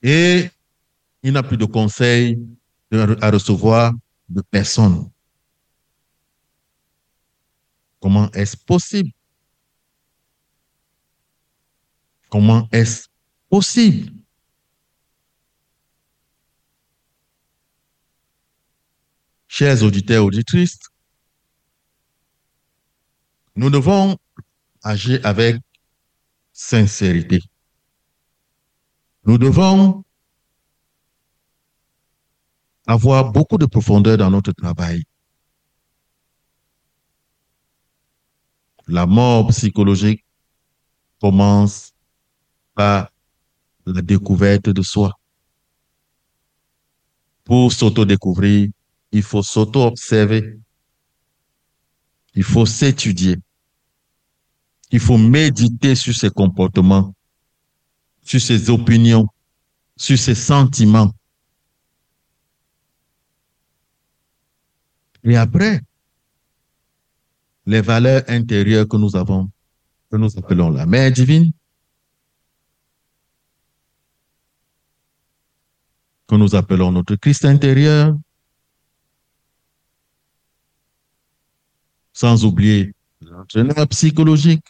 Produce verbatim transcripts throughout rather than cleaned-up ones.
Et il n'a plus de conseils à recevoir de personne. Comment est-ce possible? Comment est-ce possible? Chers auditeurs, auditrices, nous devons agir avec sincérité. Nous devons avoir beaucoup de profondeur dans notre travail. La mort psychologique commence par la découverte de soi. Pour s'auto-découvrir, il faut s'auto-observer. Il faut s'étudier. Il faut méditer sur ses comportements, sur ses opinions, sur ses sentiments. Et après, les valeurs intérieures que nous avons, que nous appelons la mère divine, que nous appelons notre Christ intérieur, sans oublier l'entraîneur psychologique,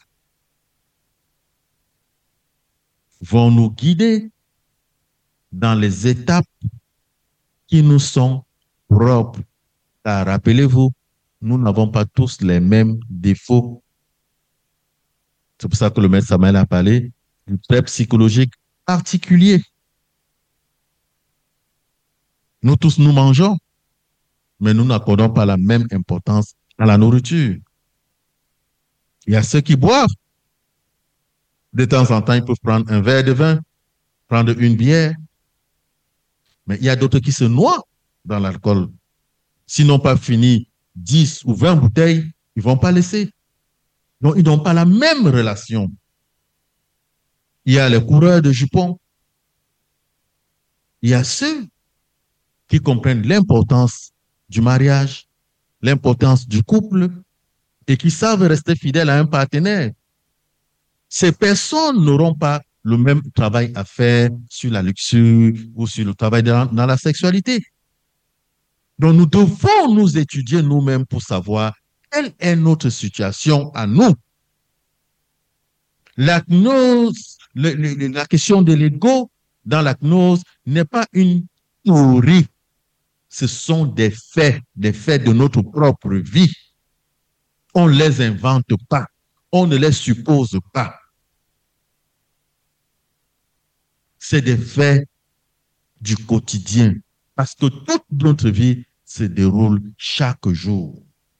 vont nous guider dans les étapes qui nous sont propres. Car rappelez-vous, nous n'avons pas tous les mêmes défauts. C'est pour ça que le maître Samael a parlé du trait psychologique particulier. Nous tous, nous mangeons, mais nous n'accordons pas la même importance à la nourriture. Il y a ceux qui boivent. De temps en temps, ils peuvent prendre un verre de vin, prendre une bière. Mais il y a d'autres qui se noient dans l'alcool. S'ils n'ont pas fini dix ou vingt bouteilles, ils ne vont pas laisser. Donc, ils n'ont pas la même relation. Il y a les coureurs de jupons. Il y a ceux qui comprennent l'importance du mariage, l'importance du couple et qui savent rester fidèles à un partenaire. Ces personnes n'auront pas le même travail à faire sur la luxure ou sur le travail dans, dans la sexualité. Donc, nous devons nous étudier nous-mêmes pour savoir quelle est notre situation à nous. La gnose, le, le, la question de l'ego dans la gnose n'est pas une théorie. Ce sont des faits, des faits de notre propre vie. On ne les invente pas. On ne les suppose pas. C'est des faits du quotidien. Parce que toute notre vie se déroule chaque jour.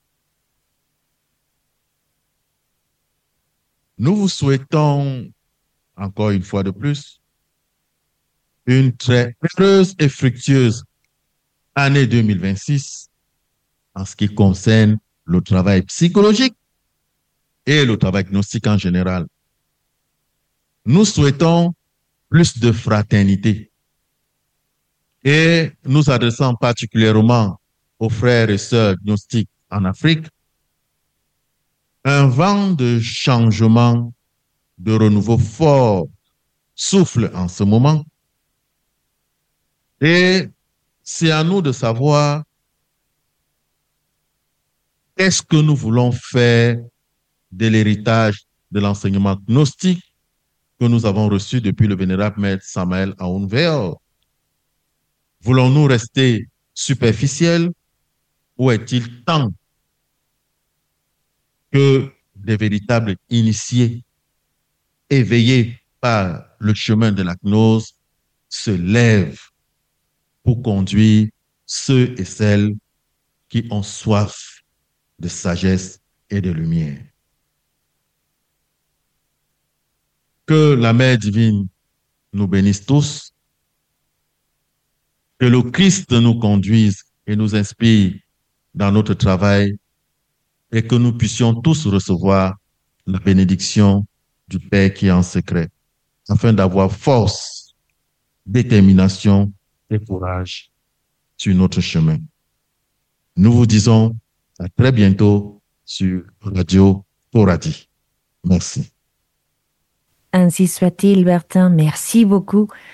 Nous vous souhaitons, encore une fois de plus, une très heureuse et fructueuse année deux mille vingt-six en ce qui concerne le travail psychologique et le travail gnostique en général. Nous souhaitons plus de fraternité et nous adressons particulièrement aux frères et sœurs gnostiques en Afrique un vent de changement, de renouveau fort souffle en ce moment et c'est à nous de savoir qu'est-ce que nous voulons faire de l'héritage de l'enseignement gnostique que nous avons reçu depuis le vénérable maître Samael Aoun Weor. Voulons-nous rester superficiels ou est-il temps que des véritables initiés éveillés par le chemin de la gnose se lèvent pour conduire ceux et celles qui ont soif de sagesse et de lumière. Que la Mère divine nous bénisse tous, que le Christ nous conduise et nous inspire dans notre travail et que nous puissions tous recevoir la bénédiction du Père qui est en secret, afin d'avoir force, détermination et courage sur notre chemin. Nous vous disons à très bientôt sur Radio Coradi. Merci. Ainsi soit-il, Bertin. Merci beaucoup.